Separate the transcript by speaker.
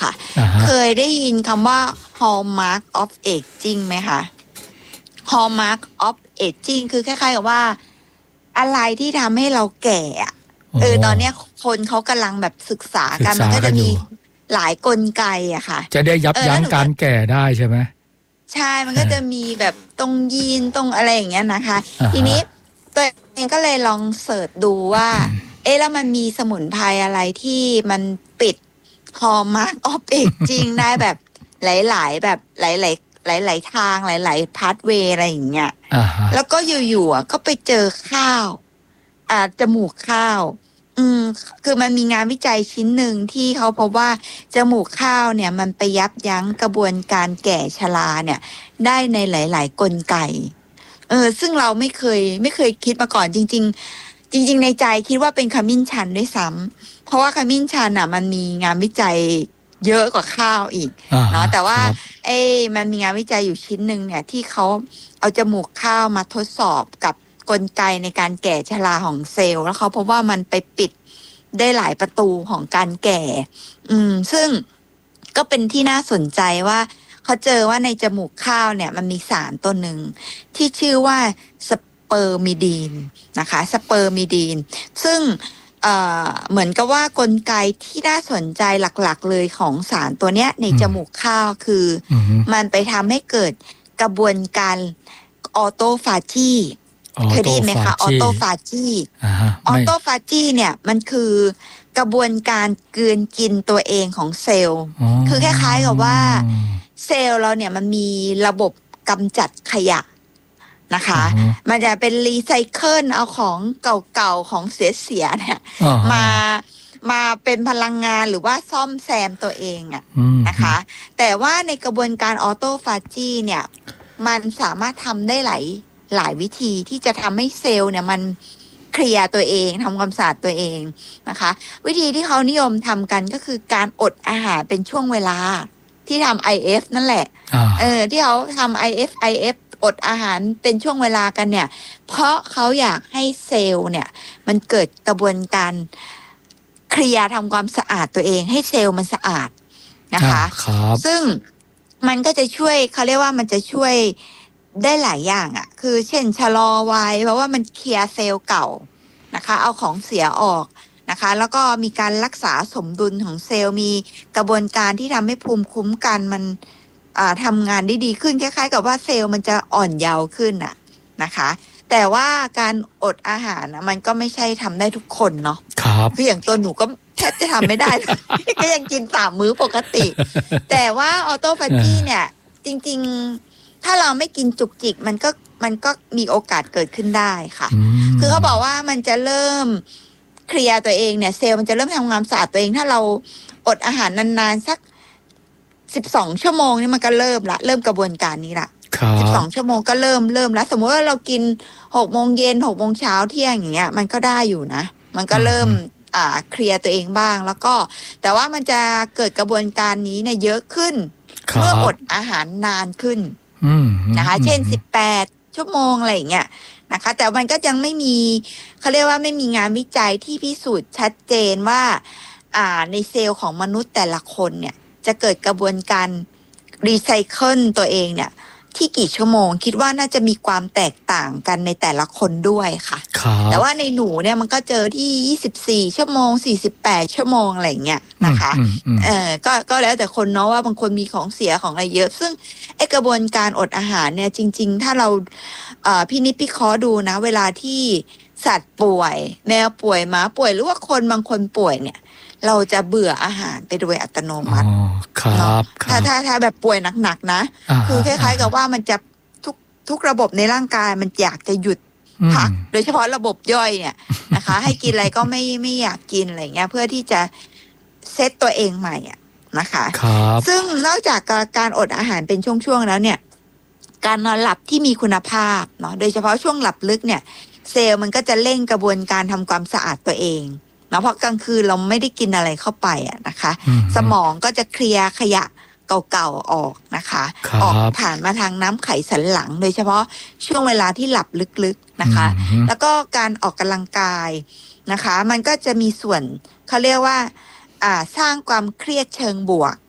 Speaker 1: ค่ะ เคยได้ยินคำว่า hallmark of aging ไหมคะ hallmark of aging คือคล้ายๆกับว่าอะไรที่ทำให้เราแก่ตอนนี้คนเขากำลังแบบศึกษากันมันก็จะมีหลายกลไกอะค่ะ
Speaker 2: จะได้ยับยั้งการแก่ได้ใช่ไหม
Speaker 1: ใช่มันก็จะมีแบบตรงยีนตรงอะไรอย่างเงี้ยนะคะทีนี้ตัวเองก็เลยลองเสิร์ชดูว่าแล้วมันมีสมุนไพรอะไรที่มันปิดhallmark of aging ได้แบบหลายๆแบบหลายทางหลายๆพาธเวย์อะไรอย่างเงี้ยแล้วก็อยู่ๆก็ไปเจอข้าวจมูกข้าวคือมันมีงานวิจัยชิ้นหนึ่งที่เขาพบว่าจมูกข้าวเนี่ยมันไปยับยั้งกระบวนการแก่ชราเนี่ยได้ในหลายๆกลไกซึ่งเราไม่เคยคิดมาก่อนจริงในใจคิดว่าเป็นขมิ้นชันด้วยซ้ำเพราะว่าขมิ้นชันมันมีงานวิจัยเยอะกว่าข้าวอีกเนาะแต่ว่ามันมีงานวิจัยอยู่ชิ้นหนึ่งเนี่ยที่เขาเอาจมูกข้าวมาทดสอบกับกลไกในการแก่ชราของเซลล์แล้วเขาพบว่ามันไปปิดได้หลายประตูของการแก่ซึ่งก็เป็นที่น่าสนใจว่าเขาเจอว่าในจมูกข้าวเนี่ยมันมีสารตัวหนึ่งที่ชื่อว่าสเปอร์มิดีนนะคะสเปอร์มิดีนซึ่งเหมือนกับว่ากลไกที่น่าสนใจหลักๆเลยของสารตัวเนี้ยในจมูกข้าวคือมันไปทำให้เกิดกระบวนการออโตฟาจีเคยได้ยินไหมคะออโตฟาจีออโตฟาจีเนี่ยมันคือกระบวนการกลืนกินตัวเองของเซลล์คือคล้ายๆกับว่าเซลล์เราเนี่ยมันมีระบบกำจัดขยะนะคะมันจะเป็นรีไซเคิลเอาของเก่าๆของเสียๆเนี่ยมาเป็นพลังงานหรือว่าซ่อมแซมตัวเองนะคะแต่ว่าในกระบวนการออโตฟาจีเนี่ยมันสามารถทำได้หลายวิธีที่จะทำให้เซลล์เนี่ยมันเคลียร์ตัวเองทำความสะอาดตัวเองนะคะวิธีที่เขานิยมทำกันก็คือการอดอาหารเป็นช่วงเวลาที่ทำ IF นั่นแหละที่เขาทำ IF อดอาหารเป็นช่วงเวลากันเนี่ยเพราะเขาอยากให้เซลล์เนี่ยมันเกิดกระบวนการเคลียร์ทำความสะอาดตัวเองให้เซลล์มันสะอาดนะคะซึ่งมันก็จะช่วยเขาเรียกว่ามันจะช่วยได้หลายอย่างคือเช่นชะลอวัยเพราะว่ามันเคลียร์เซลล์เก่านะคะเอาของเสียออกนะคะแล้วก็มีการรักษาสมดุลของเซลล์มีกระบวนการที่ทำให้ภูมิคุ้มกันมันทำงานได้ดีขึ้นคล้ายๆกับว่าเซลล์มันจะอ่อนเยาว์ขึ้นนะคะแต่ว่าการอดอาหารมันก็ไม่ใช่ทำได้ทุกคนเนาะคืออย่างตัวหนูก็แทบจะทำไม่ได้ ก็ยังกิน3 มื้อปกติ แต่ว่าออโตฟาจีเนี่ยจริงๆถ้าเราไม่กินจุกจิกมันก็มีโอกาสเกิดขึ้นได้ค่ะคือเขาบอกว่ามันจะเริ่มเคลียร์ตัวเองเนี่ยเซลล์มันจะเริ่มทำงานสะอาดตัวเองถ้าเราอดอาหารนานๆสัก12 ชั่วโมงนี่มันก็เริ่มกระบวนการนี้ละ12 ชั่วโมงก็เริ่มแล้วสมมติว่าเรากิน6 โมงเย็น6 โมงเช้าเที่ยงอย่างเงี้ยมันก็ได้อยู่นะมันก็เริ่มเคลียร์ตัวเองบ้างแล้วก็แต่ว่ามันจะเกิดกระบวนการนี้เนี่ยเยอะขึ้นเมื่ออดอาหารนานขึ้นนะคะเช่น18 ชั่วโมงอะไรอย่างเงี้ยนะคะแต่มันก็ยังไม่มีเขาเรียกว่าไม่มีงานวิจัยที่พิสูจน์ชัดเจนว่าในเซลล์ของมนุษย์แต่ละคนเนี่ยจะเกิดกระบวนการรีไซเคิลตัวเองเนี่ยที่กี่ชั่วโมงคิดว่าน่าจะมีความแตกต่างกันในแต่ละคนด้วยค่ะแต่ว่าในหนูเนี่ยมันก็เจอที่24 ชั่วโมง48 ชั่วโมงอะไรอย่างเงี้ยนะคะก็แล้วแต่คนเนาะว่าบางคนมีของเสียของอะไรเยอะซึ่งไอกระบวนการอดอาหารเนี่ยจริงๆถ้าเราพินิจพิเคราะห์ดูนะเวลาที่สัตว์ป่วยแมวป่วยหมาป่วยหรือว่าคนบางคนป่วยเนี่ยเราจะเบื่ออาหารไปโดยอัตโนมัติถ้าแบบป่วยหนักๆนะคือคล้ายๆกับว่ามันจะทุกระบบในร่างกายมันอยากจะหยุดพักโดยเฉพาะระบบย่อยเนี่ยนะคะให้กินอะไรก็ไม่อยากกินอะไรเงี้ยเพื่อที่จะเซตตัวเองใหม่นะคะซึ่งนอกจากการอดอาหารเป็นช่วงๆแล้วเนี่ยการนอนหลับที่มีคุณภาพเนาะโดยเฉพาะช่วงหลับลึกเนี่ยเซลล์มันก็จะเร่งกระบวนการทำความสะอาดตัวเองเพราะกลางคืนเราไม่ได้กินอะไรเข้าไปนะคะสมองก็จะเคลียร์ขยะเก่าๆออกนะคะออกผ่านมาทางน้ำไขสันหลังโดยเฉพาะช่วงเวลาที่หลับลึกๆนะคะแล้วก็การออกกำลังกายนะคะมันก็จะมีส่วนเขาเรียกว่าสร้างความเครียดเชิงบวก